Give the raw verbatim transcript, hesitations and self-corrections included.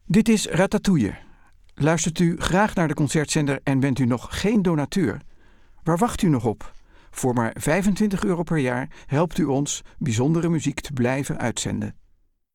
Dit is Ratatouille. Luistert u graag naar de Concertzender en bent u nog geen donateur? Waar wacht u nog op? Voor maar vijfentwintig euro per jaar helpt u ons bijzondere muziek te blijven uitzenden.